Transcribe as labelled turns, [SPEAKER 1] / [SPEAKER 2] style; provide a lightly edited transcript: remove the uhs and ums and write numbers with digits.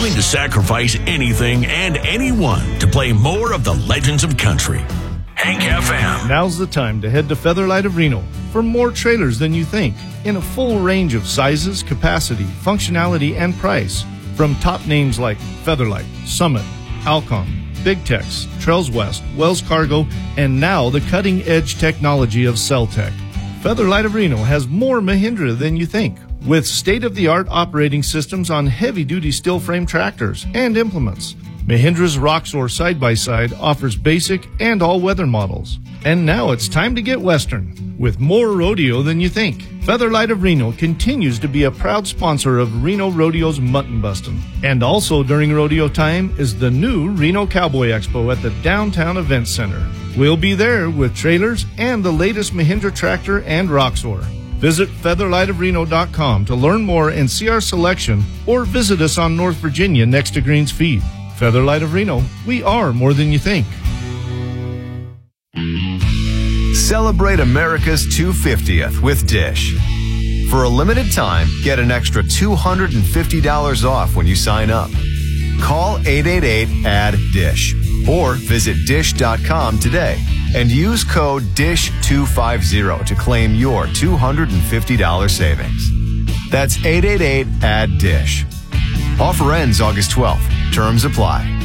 [SPEAKER 1] willing to sacrifice anything and anyone to play more of the legends of country. Hank FM.
[SPEAKER 2] Now's the time to head to Featherlight of Reno for more trailers than you think, in a full range of sizes, capacity, functionality, and price. From top names like Featherlight, Summit, Alcon, Big Tex, Trails West, Wells Cargo, and now the cutting-edge technology of Celtec. Featherlight of Reno has more Mahindra than you think, with state-of-the-art operating systems on heavy-duty steel frame tractors and implements. Mahindra's Roxor side-by-side offers basic and all-weather models. And now it's time to get Western, with more rodeo than you think. Featherlight of Reno continues to be a proud sponsor of Reno Rodeo's Mutton Bustin'. And also during rodeo time is the new Reno Cowboy Expo at the Downtown Event Center. We'll be there with trailers and the latest Mahindra tractor and Roxor. Visit featherlightofreno.com to learn more and see our selection, or visit us on North Virginia next to Greens Feed. Featherlight of Reno, we are more than you think.
[SPEAKER 3] Celebrate America's 250th with Dish. For a limited time, get an extra $250 off when you sign up. Call 888-ADD-DISH or visit dish.com today and use code DISH250 to claim your $250 savings. That's 888-ADD-DISH. Offer ends August 12th. Terms apply.